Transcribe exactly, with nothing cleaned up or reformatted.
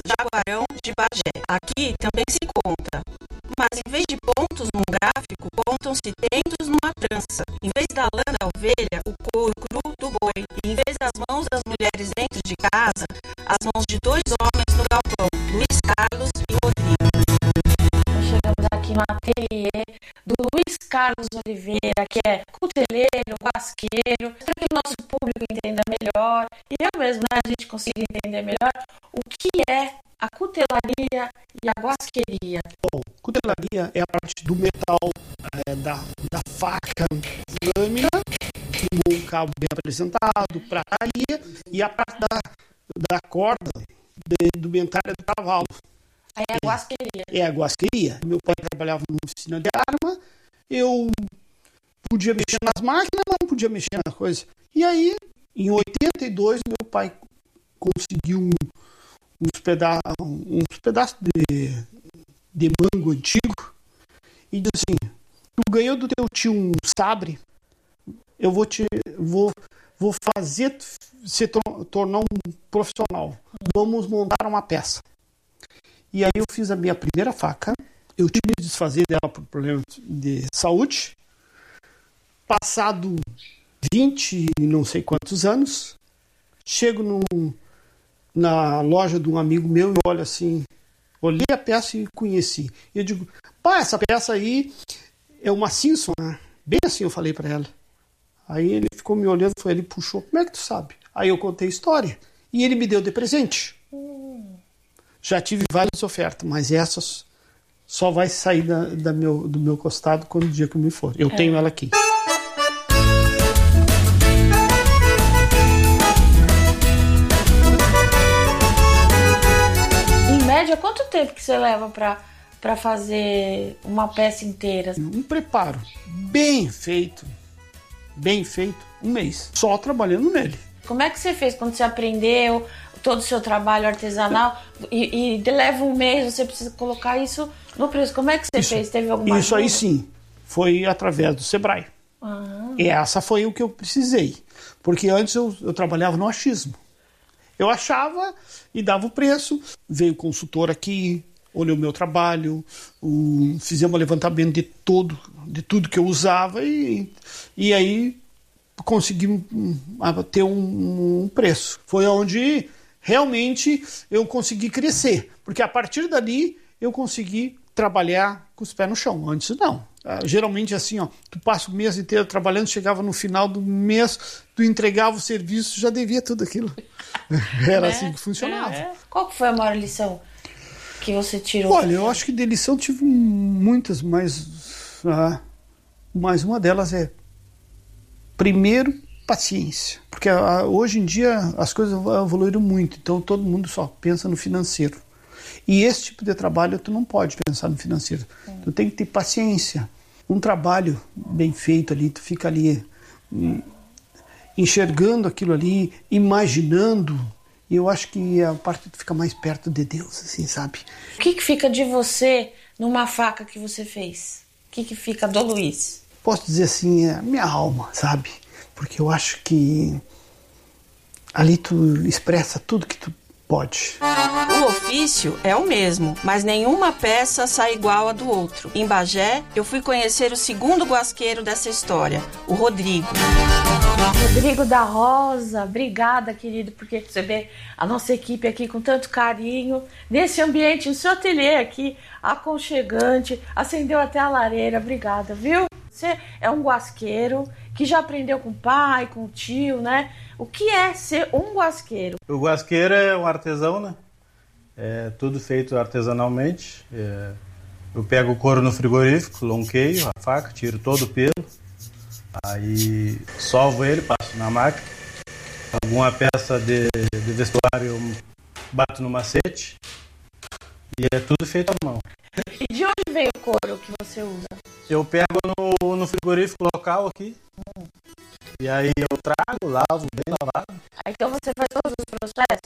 Jaguarão de Bagé. Aqui também se conta, mas em vez de pontos num gráfico, contam-se tentos numa trança. Em vez da lã da ovelha, o couro cru do boi. E em vez das mãos das mulheres dentro de casa, as mãos de dois homens no galpão, Luiz Carlos e Rodrigo. Chegamos aqui no ateliê do Luiz Carlos Oliveira, que é cuteleiro, guasqueiro, para que o nosso público entenda melhor, e eu mesmo, né, a gente consiga entender melhor o que é a cutelaria e a guasqueria. Bom, cutelaria é a parte do metal, é, da, da faca, lâmina, um cabo bem apresentado, prataria, e a parte da, da corda, de, do mentalha do cavalo. Aí é a guasqueria. É a guasqueria. Meu pai trabalhava numa oficina de arma, eu podia mexer nas máquinas, mas não podia mexer na coisa. E aí, em oitenta e dois, meu pai conseguiu um, uns, peda uns pedaços de, de mango antigo e disse assim: tu ganhou do teu tio um sabre, eu vou te vou, vou fazer se tornar um profissional. Vamos montar uma peça. E aí eu fiz a minha primeira faca. Eu tive que desfazer dela por problemas de saúde. Passado vinte e não sei quantos anos, chego num, na loja de um amigo meu e olho assim, olhei a peça e conheci. E eu digo, pá, essa peça aí é uma Simpson, né? Bem assim eu falei para ela. Aí ele ficou me olhando, foi, ele puxou, como é que tu sabe? Aí eu contei a história e ele me deu de presente. Hum. Já tive várias ofertas, mas essas só vai sair da, da meu, do meu costado quando o dia que eu me for. Eu é. tenho ela aqui. Em média, quanto tempo que você leva para para fazer uma peça inteira? Um preparo bem feito, bem feito, um mês, só trabalhando nele. Como é que você fez quando você aprendeu todo o seu trabalho artesanal e, e leva um mês, você precisa colocar isso no preço? Como é que você isso, fez? Teve alguma Isso ajuda? Aí sim, foi através do Sebrae. Ah. E essa foi o que eu precisei, porque antes eu, eu trabalhava no achismo. Eu achava e dava o preço, veio o consultor aqui, olhou o meu trabalho, o, fizemos um levantamento de, todo, de tudo que eu usava e, e aí conseguimos ter um, um preço. Foi onde realmente eu consegui crescer, porque a partir dali eu consegui trabalhar com os pés no chão. Antes não. Uh, geralmente assim, ó, tu passa o mês inteiro trabalhando, chegava no final do mês, tu entregava o serviço, já devia tudo aquilo. Era é, assim que funcionava. É. Qual que foi a maior lição que você tirou? Olha, eu acho que de lição tive muitas, mas, uh, mas uma delas é, primeiro, paciência. Porque uh, hoje em dia as coisas evoluíram muito, então todo mundo só pensa no financeiro. E esse tipo de trabalho tu não pode pensar no financeiro. Hum. Tu tem que ter paciência. Um trabalho bem feito ali, tu fica ali hum, enxergando aquilo ali, imaginando. E eu acho que a parte tu fica mais perto de Deus, assim, sabe? O que, que fica de você numa faca que você fez? O que, que fica do Luiz? Posso dizer assim, é a minha alma, sabe? Porque eu acho que ali tu expressa tudo que tu pode. O ofício é o mesmo, mas nenhuma peça sai igual a do outro. Em Bagé, eu fui conhecer o segundo guasqueiro dessa história, o Rodrigo. Rodrigo da Rosa, obrigada, querido, porque você vê a nossa equipe aqui com tanto carinho, nesse ambiente, no seu ateliê aqui, aconchegante, acendeu até a lareira, obrigada, viu? Você é um guasqueiro que já aprendeu com o pai, com o tio, né? O que é ser um guasqueiro? O guasqueiro é um artesão, né? É tudo feito artesanalmente. É... Eu pego o couro no frigorífico, lonqueio a faca, tiro todo o pelo. Aí solvo ele, passo na máquina. Alguma peça de, de vestuário eu bato no macete. E é tudo feito à mão. E de onde vem o couro que você usa? Eu pego no, no frigorífico local aqui. Hum. E aí eu trago, lavo, bem lavado. Então você faz todos os processos?